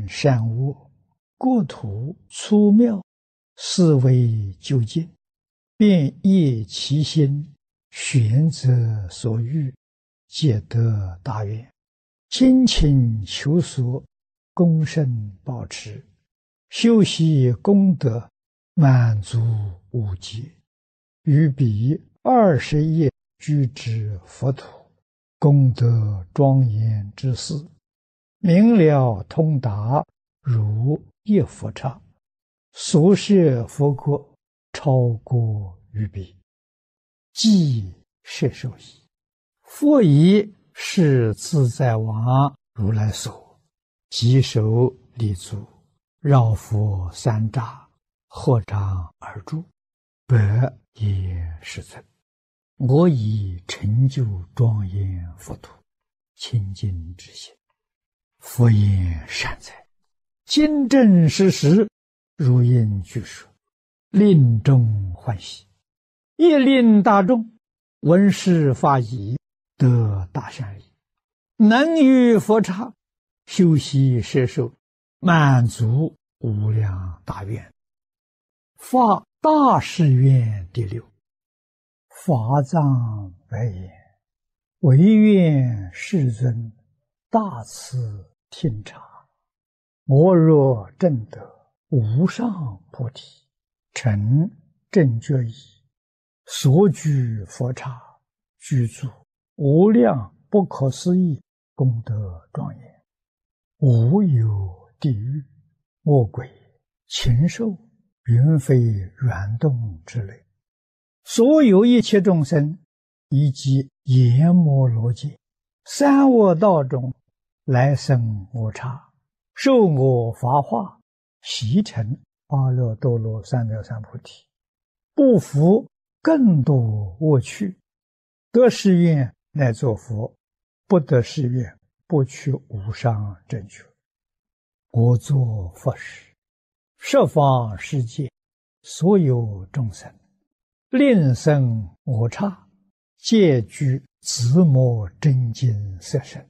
论善恶，国土粗妙，思维究竟，便业其心，选择所欲，皆得大愿。精勤求索，功胜保持，修习功德，满足无极。于彼20业居之佛土，功德庄严之事，明了通达，如一佛刹。所摄佛国，超过于彼，即摄受矣。佛以是自在王如来所，稽首立足，绕佛三匝，合掌而住，百业世尊。我以成就庄严佛土，清净之心。佛言善哉，今正实实，如应具说，令众欢喜，亦令大众闻是法已，得大善利，能于佛刹修习摄受，满足无量大愿。发大誓愿第六。法藏白言：唯愿世尊大慈听察，我若证得无上菩提，成正觉已，所居佛刹，居住无量不可思议功德庄严，无有地狱、恶鬼、禽兽、云飞软动之类，所有一切众生，以及阎摩罗界、三恶道中来生我刹，受我法化，习成阿耨多罗三藐三菩提，不服更多恶趣，得誓愿乃作佛，不得誓愿不取无上正觉。我作佛时，十方世界所有众生，令生我刹，皆具自摩真经色身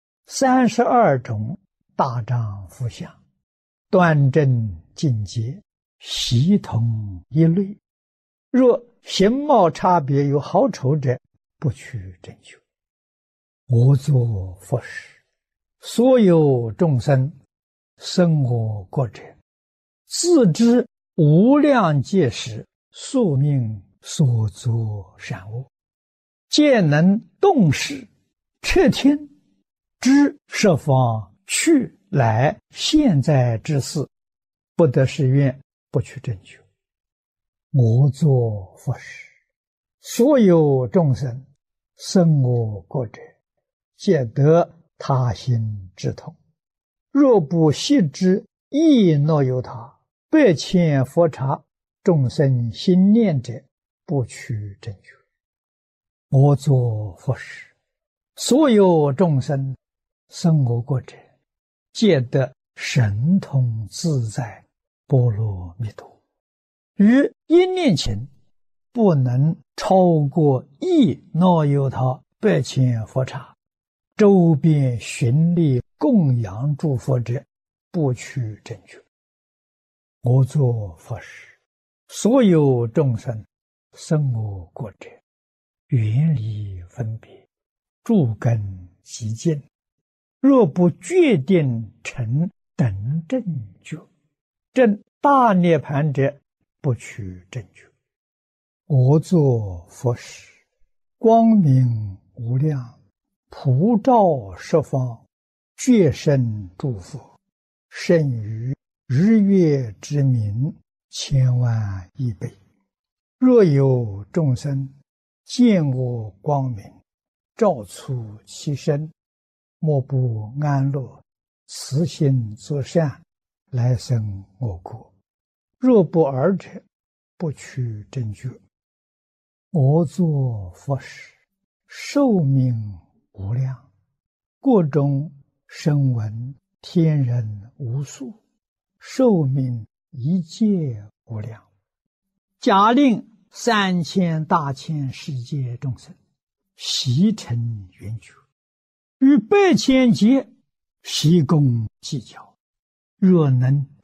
，32种大丈夫相，端正净洁，悉同一类。若形貌差别有好丑者，不取正觉。我作佛时，所有众生生我国者，自知无量劫时宿命所作善恶，皆能动识彻听，知十方去来现在之事，不得誓愿不取正觉。我作佛时，所有众生生我国者，皆得他心之通。若不悉知亦若有他，百千佛刹众生心念者，不取正觉。我作佛时，所有众生生我国者，皆得神通自在波罗蜜多。于一念前，不能超过亦若有他百千佛刹，周边寻历供养诸佛者，不取正觉。我作佛时，所有众生生我国者，远离分别，诸根极净，若不决定成等正觉，证大涅盘者，不取正觉。我作佛时，光明无量，普照十方，觉生诸佛，胜于日月之明千万亿倍。若有众生见我光明，照出其身，莫不安乐，慈心作善，来生我国。若不尔者，不取正觉。我作佛时，寿命无量，国中声闻天人无数，寿命一切无量。假令3000大千世界众生悉成圆觉，于百千劫悉共计较， 若能